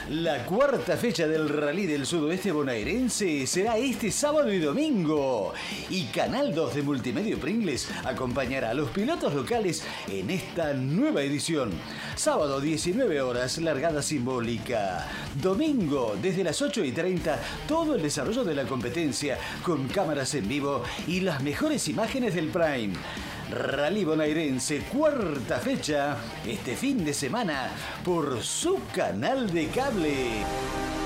La cuarta fecha del Rally del Sudoeste Bonaerense será este sábado y domingo. Y Canal 2 de Multimedio Pringles acompañará a los pilotos locales en esta nueva edición. Sábado 19 horas, largada simbólica. Domingo, desde las 8:30, todo el desarrollo de la competencia con cámaras en vivo y las mejores imágenes del Prime. Rally Bonaerense, cuarta fecha, este fin de semana, por su canal de cable.